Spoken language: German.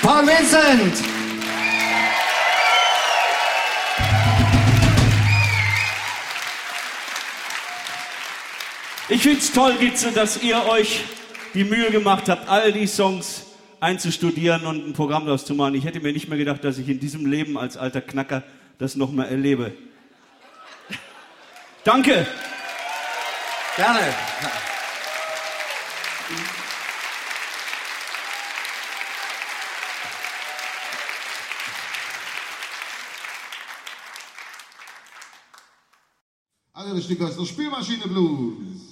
Paul Vincent! Ich find's toll, Gitze, dass ihr euch die Mühe gemacht habt, all die Songs einzustudieren und ein Programm daraus zu machen. Ich hätte mir nicht mehr gedacht, dass ich in diesem Leben als alter Knacker das noch mal erlebe. Danke! Gerne. Also das Stück aus der Spielmaschine Blues.